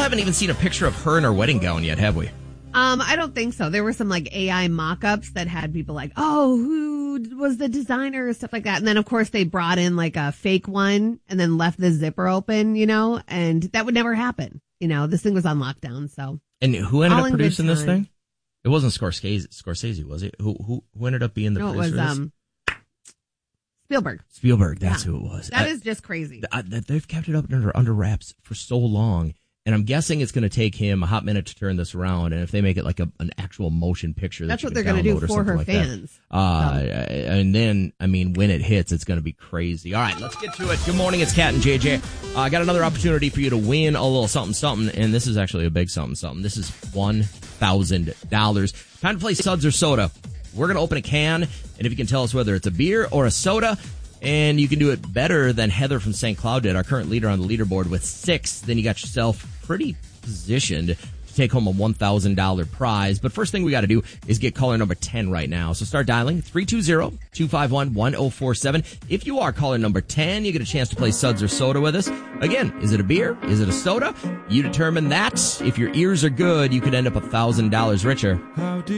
haven't even seen a picture of her in her wedding gown yet, have we? I don't think so. There were some like AI mock-ups that had people like, oh, who was the designer and stuff like that. And then of course they brought in like a fake one and then left the zipper open, and that would never happen. This thing was on lockdown. So. And who ended up producing this thing? It wasn't Scorsese, was it? Who ended up being the producer? No, it was Spielberg. Spielberg, that's who it was. That is just crazy. They've kept it up under wraps for so long. And I'm guessing it's going to take him a hot minute to turn this around. And if they make it like an actual motion picture, that's what they're going to do for her fans. And then, when it hits, it's going to be crazy. All right, let's get to it. Good morning. It's Kat and JJ. I got another opportunity for you to win a little something. And this is actually a big something. This is $1,000. Time to play Suds or Soda. We're going to open a can. And if you can tell us whether it's a beer or a soda, and you can do it better than Heather from St. Cloud did, our current leader on the leaderboard with 6. Then you got yourself pretty positioned to take home a $1,000 prize. But first thing we got to do is get caller number 10 right now. So start dialing 320-251-1047. If you are caller number 10, you get a chance to play Suds or Soda with us. Again, is it a beer? Is it a soda? You determine that. If your ears are good, you could end up $1,000 richer.